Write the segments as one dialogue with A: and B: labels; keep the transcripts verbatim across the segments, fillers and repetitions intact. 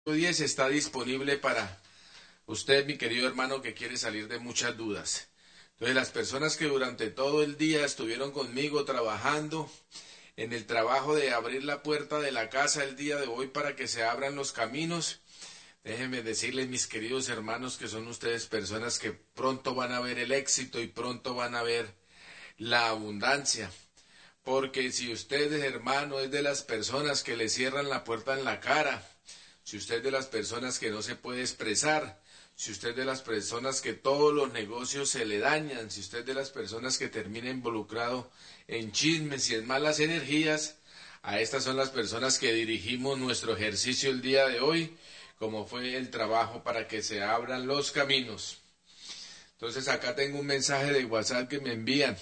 A: diez está disponible para usted, mi querido hermano, que quiere salir de muchas dudas. Entonces, las personas que durante todo el día estuvieron conmigo trabajando en el trabajo de abrir la puerta de la casa el día de hoy para que se abran los caminos, déjenme decirles, mis queridos hermanos, que son ustedes personas que pronto van a ver el éxito y pronto van a ver la abundancia. Porque si usted, hermano, es de las personas que le cierran la puerta en la cara, si usted es de las personas que no se puede expresar, si usted es de las personas que todos los negocios se le dañan, si usted es de las personas que termina involucrado en chismes y en malas energías, a estas son las personas que dirigimos nuestro ejercicio el día de hoy, como fue el trabajo para que se abran los caminos. Entonces acá tengo un mensaje de WhatsApp que me envían.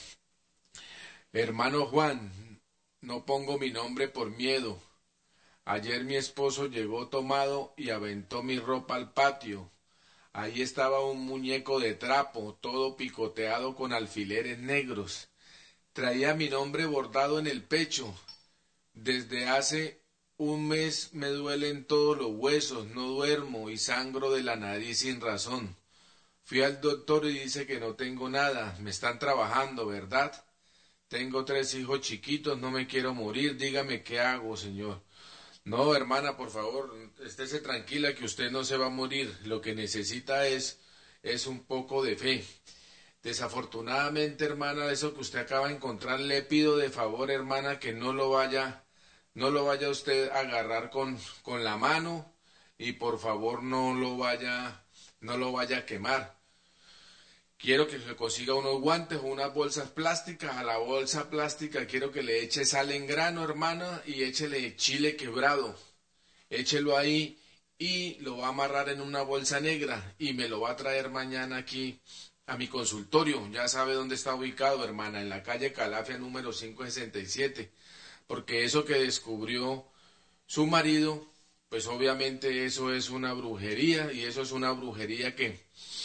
A: Hermano Juan, no pongo mi nombre por miedo. Ayer mi esposo llegó tomado y aventó mi ropa al patio. Ahí estaba un muñeco de trapo, todo picoteado con alfileres negros. Traía mi nombre bordado en el pecho. Desde hace un mes me duelen todos los huesos, no duermo y sangro de la nariz sin razón. Fui al doctor y dice que no tengo nada. Me están trabajando, ¿verdad? Tengo tres hijos chiquitos, no me quiero morir. Dígame qué hago, señor. No, hermana, por favor, estése tranquila que usted no se va a morir. Lo que necesita es, es un poco de fe. Desafortunadamente, hermana, eso que usted acaba de encontrar, le pido de favor, hermana, que no lo vaya, no lo vaya usted a agarrar con, con la mano y por favor no lo vaya, no lo vaya a quemar. Quiero que se consiga unos guantes o unas bolsas plásticas. A la bolsa plástica quiero que le eche sal en grano, hermana, y échele chile quebrado. Échelo ahí y lo va a amarrar en una bolsa negra y me lo va a traer mañana aquí a mi consultorio. Ya sabe dónde está ubicado, hermana, en la calle Calafia número quinientos sesenta y siete. Porque eso que descubrió su marido, pues obviamente eso es una brujería y eso es una brujería que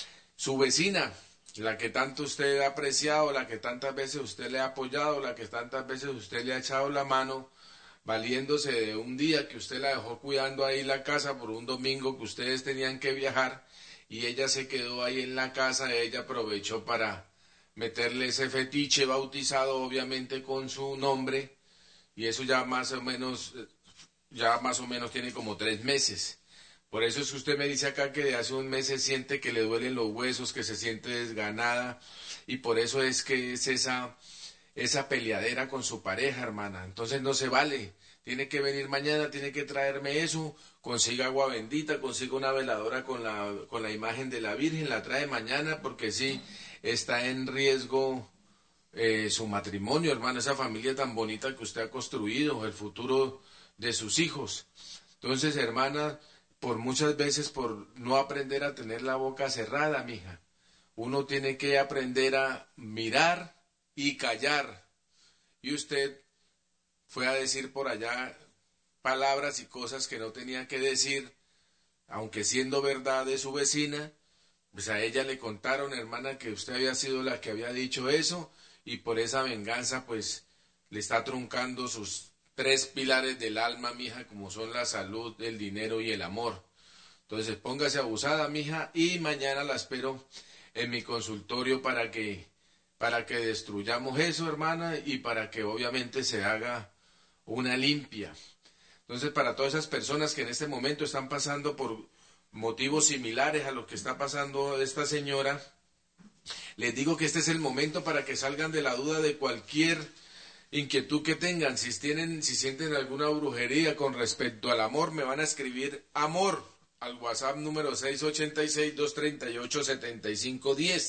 A: su vecina, la que tanto usted ha apreciado, la que tantas veces usted le ha apoyado, la que tantas veces usted le ha echado la mano, valiéndose de un día que usted la dejó cuidando ahí la casa por un domingo que ustedes tenían que viajar y ella se quedó ahí en la casa, ella aprovechó para meterle ese fetiche bautizado obviamente con su nombre y eso ya más o menos, ya más o menos tiene como tres meses. Por eso es que usted me dice acá que de hace un mes se siente que le duelen los huesos, que se siente desganada, y por eso es que es esa, esa peleadera con su pareja, hermana. Entonces no se vale. Tiene que venir mañana, tiene que traerme eso, consiga agua bendita, consiga una veladora con la, con la imagen de la Virgen, la trae mañana, porque sí, está en riesgo eh, su matrimonio, hermana, esa familia tan bonita que usted ha construido, el futuro de sus hijos. Entonces, hermana, por muchas veces por no aprender a tener la boca cerrada, mija. Uno tiene que aprender a mirar y callar. Y usted fue a decir por allá palabras y cosas que no tenía que decir, aunque siendo verdad de su vecina, pues a ella le contaron, hermana, que usted había sido la que había dicho eso, y por esa venganza, pues, le está truncando sus tres pilares del alma, mija, como son la salud, el dinero y el amor. Entonces póngase abusada, mija, y mañana la espero en mi consultorio para que, para que destruyamos eso, hermana, y para que obviamente se haga una limpia. Entonces, para todas esas personas que en este momento están pasando por motivos similares a lo que está pasando esta señora, les digo que este es el momento para que salgan de la duda de cualquier inquietud que tengan. Si tienen, si sienten alguna brujería con respecto al amor, me van a escribir amor al WhatsApp número seis ocho seis, dos tres ocho, siete cinco uno cero.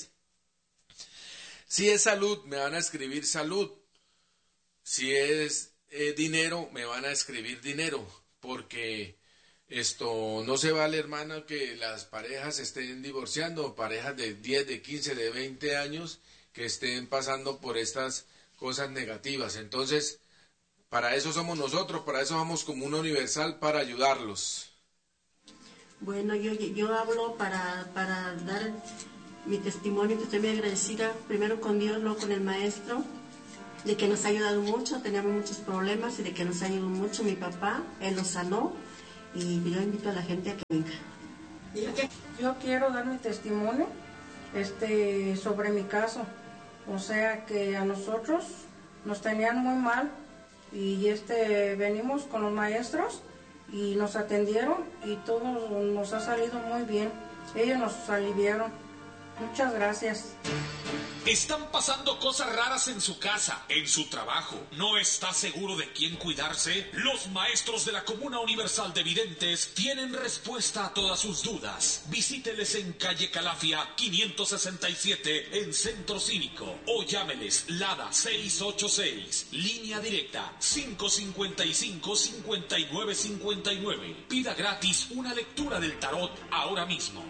A: Si es salud, me van a escribir salud. Si es eh, dinero, me van a escribir dinero. Porque esto no se vale, hermana, que las parejas estén divorciando, parejas de diez, de quince, de veinte años, que estén pasando por estas cosas negativas. Entonces, para eso somos nosotros, para eso vamos como una universal, para ayudarlos.
B: Bueno, yo, yo hablo para, para dar mi testimonio, que estoy muy agradecida, primero con Dios, luego con el maestro, de que nos ha ayudado mucho, teníamos muchos problemas y de que nos ha ayudado mucho mi papá, él nos sanó y yo invito a la gente a que venga.
C: Yo quiero dar mi testimonio este, sobre mi caso. O sea que a nosotros nos tenían muy mal y este, venimos con los maestros y nos atendieron y todo nos ha salido muy bien. Ellos nos aliviaron. Muchas gracias.
D: Están pasando cosas raras en su casa, en su trabajo. ¿No está seguro de quién cuidarse? Los maestros de la Comuna Universal de Videntes tienen respuesta a todas sus dudas. Visíteles en calle Calafia quinientos sesenta y siete en Centro Cívico o llámeles Lada seis ocho seis, línea directa cinco cinco cinco, cinco nueve cinco nueve. Pida gratis una lectura del tarot ahora mismo.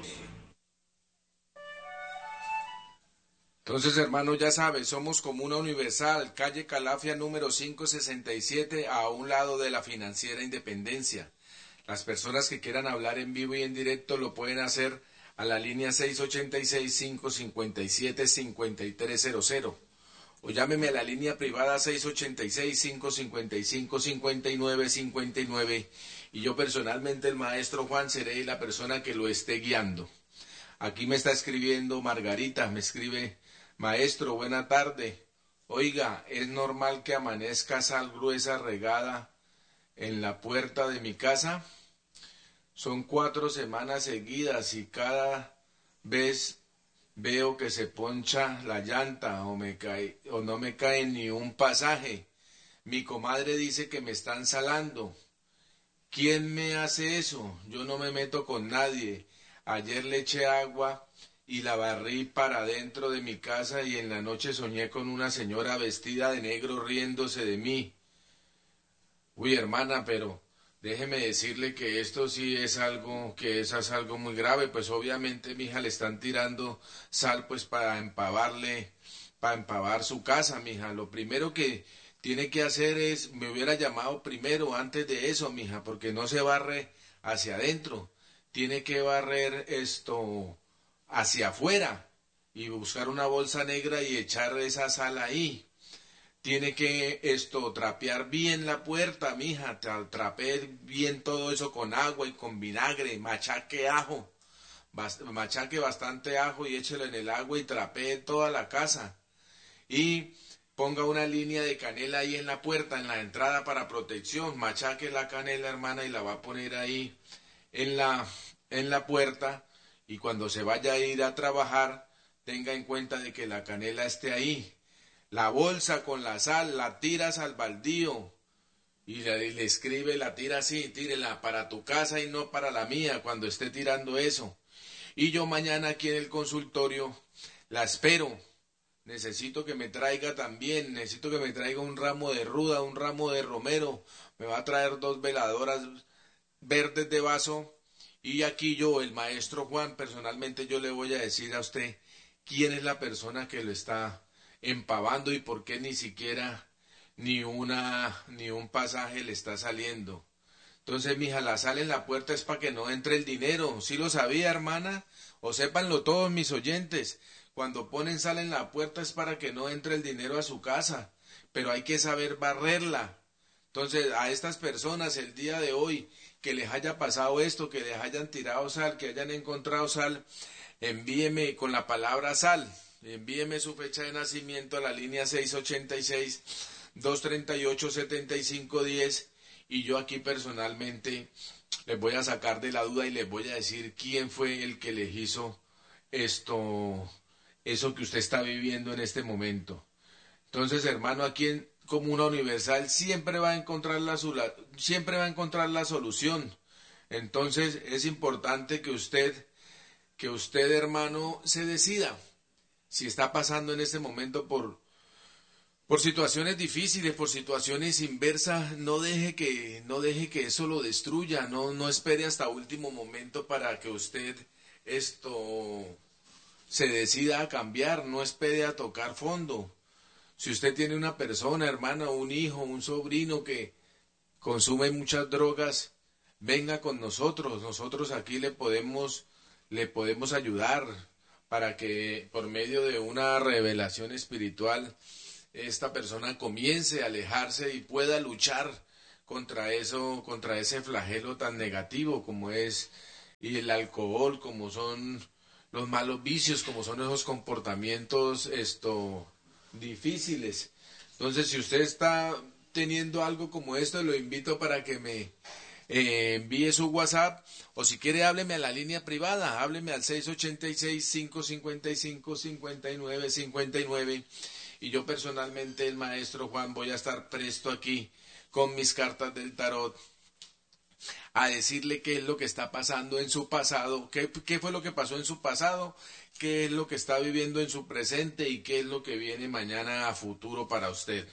A: Entonces, hermano, ya sabe, somos Comuna Universal, calle Calafia número quinientos sesenta y siete, a un lado de la Financiera Independencia. Las personas que quieran hablar en vivo y en directo lo pueden hacer a la línea seis ocho seis, cinco cinco siete, cinco tres cero cero o llámeme a la línea privada seis ocho seis, cinco cinco cinco, cinco nueve cinco nueve y yo personalmente, el maestro Juan, seré la persona que lo esté guiando. Aquí me está escribiendo Margarita, me escribe: maestro, buena tarde. Oiga, ¿es normal que amanezca sal gruesa regada en la puerta de mi casa? Son cuatro semanas seguidas y cada vez veo que se poncha la llanta o, me cae, o no me cae ni un pasaje. Mi comadre dice que me están salando. ¿Quién me hace eso? Yo no me meto con nadie. Ayer le eché agua y la barrí para dentro de mi casa y en la noche soñé con una señora vestida de negro riéndose de mí. Uy, hermana, pero déjeme decirle que esto sí es algo, que eso es algo muy grave, pues obviamente mi hija le están tirando sal pues para empavarle, para empavar su casa, mija. Lo primero que tiene que hacer es, me hubiera llamado primero antes de eso, mija, porque no se barre hacia adentro, tiene que barrer esto hacia afuera y buscar una bolsa negra y echar esa sal ahí. Tiene que esto trapear bien la puerta, mija, tra trapee bien todo eso con agua y con vinagre, machaque ajo, bast machaque bastante ajo y échelo en el agua y trapee toda la casa. Y ponga una línea de canela ahí en la puerta, en la entrada para protección, machaque la canela, hermana, y la va a poner ahí en la, en la puerta. Y cuando se vaya a ir a trabajar, tenga en cuenta de que la canela esté ahí. La bolsa con la sal, la tiras al baldío. Y le, le escribe, la tira así, tírela para tu casa y no para la mía cuando esté tirando eso. Y yo mañana aquí en el consultorio la espero. Necesito que me traiga también, necesito que me traiga un ramo de ruda, un ramo de romero. Me va a traer dos veladoras verdes de vaso. Y aquí yo, el maestro Juan, personalmente yo le voy a decir a usted quién es la persona que lo está empavando y por qué ni siquiera ni una ni un pasaje le está saliendo. Entonces, mija, la sal en la puerta es para que no entre el dinero. ¿Sí lo sabía, hermana? O sépanlo todos mis oyentes. Cuando ponen sal en la puerta es para que no entre el dinero a su casa. Pero hay que saber barrerla. Entonces, a estas personas el día de hoy que les haya pasado esto, que les hayan tirado sal, que hayan encontrado sal, envíeme con la palabra sal, envíeme su fecha de nacimiento a la línea seis ocho seis, dos tres ocho, siete cinco uno cero y yo aquí personalmente les voy a sacar de la duda y les voy a decir quién fue el que les hizo esto, eso que usted está viviendo en este momento. Entonces, hermano, aquí en Comuna Universal siempre va a encontrar la, siempre va a encontrar la solución. Entonces, es importante que usted, que usted, hermano, se decida. Si está pasando en este momento por, por situaciones difíciles, por situaciones inversas, no deje que, no deje que eso lo destruya. No, no espere hasta último momento para que usted esto se decida a cambiar. No espere a tocar fondo. Si usted tiene una persona, hermana, un hijo, un sobrino que consume muchas drogas, venga con nosotros. Nosotros aquí le podemos, le podemos ayudar para que por medio de una revelación espiritual esta persona comience a alejarse y pueda luchar contra eso, contra ese flagelo tan negativo como es y el alcohol, como son los malos vicios, como son esos comportamientos esto difíciles. Entonces, si usted está teniendo algo como esto, lo invito para que me eh, envíe su WhatsApp, o si quiere hábleme a la línea privada, hábleme al seis ocho seis, cinco cinco cinco, cinco nueve cinco nueve, y yo personalmente, el maestro Juan, voy a estar presto aquí con mis cartas del tarot a decirle qué es lo que está pasando en su pasado, qué, qué fue lo que pasó en su pasado, qué es lo que está viviendo en su presente y qué es lo que viene mañana a futuro para usted.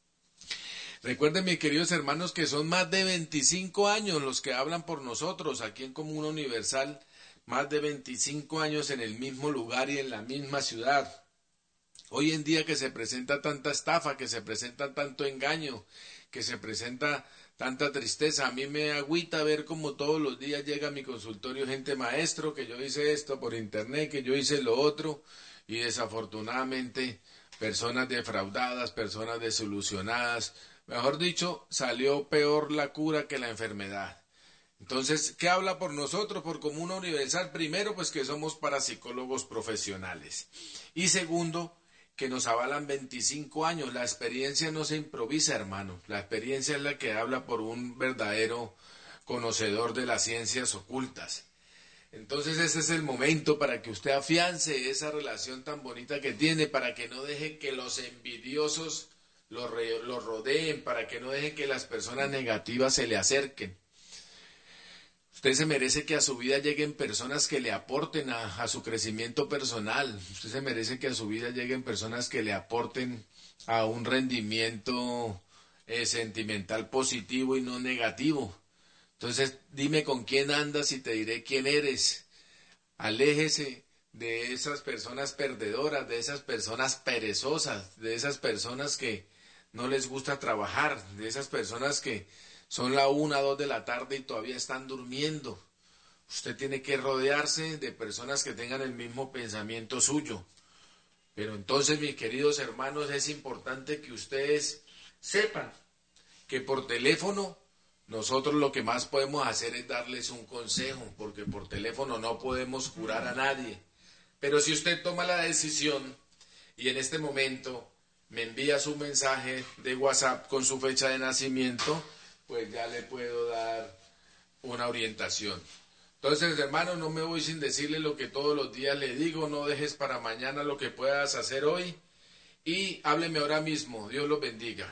A: Recuerden, mis queridos hermanos, que son más de veinticinco años los que hablan por nosotros aquí en Comuna Universal, más de veinticinco años en el mismo lugar y en la misma ciudad. Hoy en día que se presenta tanta estafa, que se presenta tanto engaño, que se presenta tanta tristeza, a mí me agüita ver como todos los días llega a mi consultorio gente maestro, que yo hice esto por internet, que yo hice lo otro, y desafortunadamente personas defraudadas, personas desilusionadas. Mejor dicho, salió peor la cura que la enfermedad. Entonces, ¿qué habla por nosotros, por Comuna Universal? Primero, pues que somos parapsicólogos profesionales. Y segundo, que nos avalan veinticinco años. La experiencia no se improvisa, hermano. La experiencia es la que habla por un verdadero conocedor de las ciencias ocultas. Entonces, ese es el momento para que usted afiance esa relación tan bonita que tiene, para que no deje que los envidiosos lo, re, lo rodeen, para que no deje que las personas negativas se le acerquen. Usted se merece que a su vida lleguen personas que le aporten a, a su crecimiento personal. Usted se merece que a su vida lleguen personas que le aporten a un rendimiento eh, sentimental positivo y no negativo. Entonces, dime con quién andas y te diré quién eres. Aléjese de esas personas perdedoras, de esas personas perezosas, de esas personas que no les gusta trabajar, de esas personas que son la una, dos de la tarde y todavía están durmiendo. Usted tiene que rodearse de personas que tengan el mismo pensamiento suyo. Pero entonces, mis queridos hermanos, es importante que ustedes sepan que por teléfono nosotros lo que más podemos hacer es darles un consejo, porque por teléfono no podemos curar a nadie. Pero si usted toma la decisión y en este momento me envía su mensaje de WhatsApp con su fecha de nacimiento, pues ya le puedo dar una orientación. Entonces, hermano, no me voy sin decirle lo que todos los días le digo, no dejes para mañana lo que puedas hacer hoy y hábleme ahora mismo. Dios los bendiga.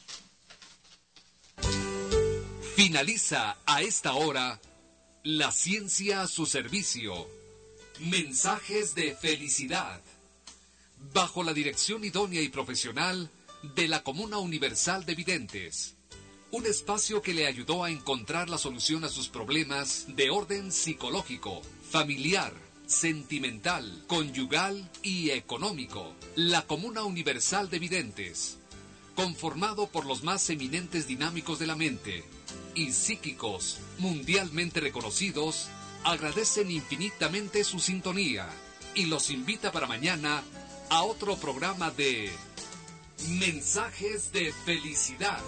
E: Finaliza a esta hora La Ciencia a su servicio. Mensajes de felicidad. Bajo la dirección idónea y profesional de la Comuna Universal de Videntes. Un espacio que le ayudó a encontrar la solución a sus problemas de orden psicológico, familiar, sentimental, conyugal y económico. La Comuna Universal de Videntes. Conformado por los más eminentes dinámicos de la mente y psíquicos mundialmente reconocidos, agradecen infinitamente su sintonía y los invita para mañana a otro programa de Mensajes de Felicidad.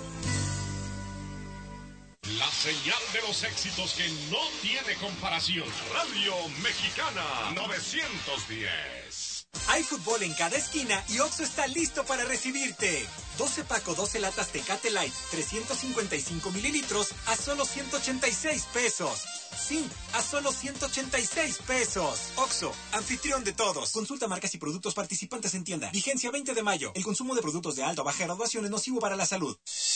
D: La señal de los éxitos que no tiene comparación. Radio Mexicana novecientos diez.
F: Hay fútbol en cada esquina y Oxxo está listo para recibirte. doce Paco, doce latas Tecate Light, trescientos cincuenta y cinco mililitros a solo ciento ochenta y seis pesos. Sí, a solo ciento ochenta y seis pesos. Oxxo, anfitrión de todos. Consulta marcas y productos participantes en tienda. Vigencia veinte de mayo. El consumo de productos de alta o baja graduación es nocivo para la salud.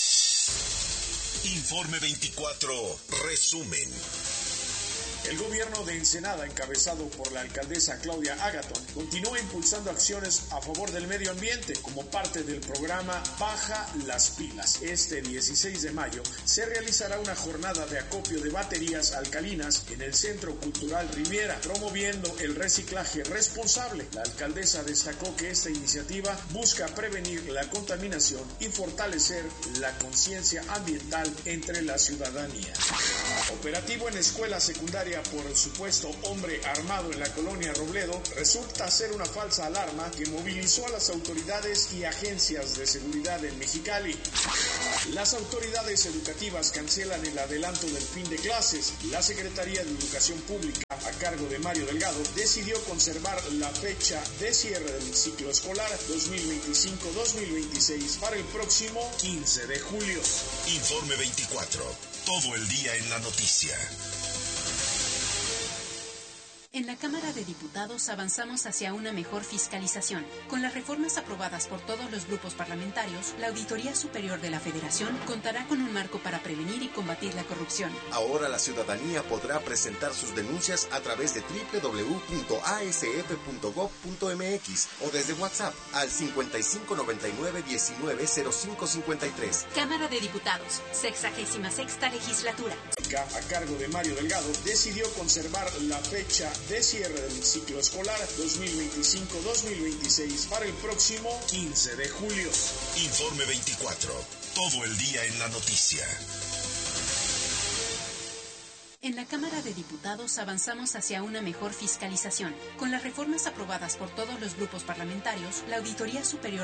G: Informe veinticuatro, resumen.
H: El gobierno de Ensenada, encabezado por la alcaldesa Claudia Agathon, continúa impulsando acciones a favor del medio ambiente como parte del programa Baja las Pilas. Este dieciséis de mayo se realizará una jornada de acopio de baterías alcalinas en el Centro Cultural Riviera, promoviendo el reciclaje responsable. La alcaldesa destacó que esta iniciativa busca prevenir la contaminación y fortalecer la conciencia ambiental entre la ciudadanía. Operativo en escuela secundaria historia por el supuesto hombre armado en la colonia Robledo resulta ser una falsa alarma que movilizó a las autoridades y agencias de seguridad en Mexicali. Las autoridades educativas cancelan el adelanto del fin de clases. La Secretaría de Educación Pública, a cargo de Mario Delgado, decidió conservar la fecha de cierre del ciclo escolar dos mil veinticinco dos mil veintiséis para el próximo quince de julio.
G: Informe veinticuatro. Todo el día en la noticia.
I: En la Cámara de Diputados avanzamos hacia una mejor fiscalización. Con las reformas aprobadas por todos los grupos parlamentarios, la Auditoría Superior de la Federación contará con un marco para prevenir y combatir la corrupción.
J: Ahora la ciudadanía podrá presentar sus denuncias a través de doble u doble u doble u punto a s f punto gob punto m x o desde WhatsApp al cincuenta y cinco noventa y nueve diecinueve cero cinco cincuenta y tres.
I: Cámara de Diputados, sexagésima sexta legislatura.
H: A cargo de Mario Delgado, decidió conservar la fecha de cierre del ciclo escolar dos mil veinticinco dos mil veintiséis para el próximo quince de julio.
G: Informe veinticuatro. Todo el día en la noticia.
I: En la Cámara de Diputados avanzamos hacia una mejor fiscalización. Con las reformas aprobadas por todos los grupos parlamentarios, la Auditoría Superior